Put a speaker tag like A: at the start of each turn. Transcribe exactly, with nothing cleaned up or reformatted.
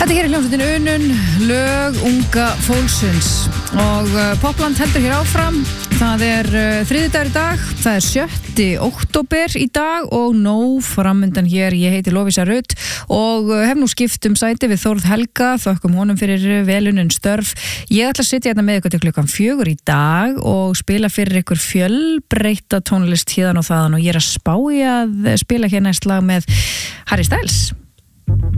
A: Þetta hér er hljómsveitin Unun, lög unga fólksins og uh, Popland heldur hér áfram. Það er uh, þriðjudagur í dag, það er sjötti október í dag og nóg framundan hér. Ég heiti Lovísa Rutt og uh, hef nú skipt um sæti við Þórð Helga, þökkum honum fyrir velunin störf. Ég ætla að sitja hérna með ykkur til klukkan fjögur í dag og spila fyrir ykkur fjölbreytta tónlist héðan og þaðan og ég er að spá í að spila hér næst lag með Harry Styles.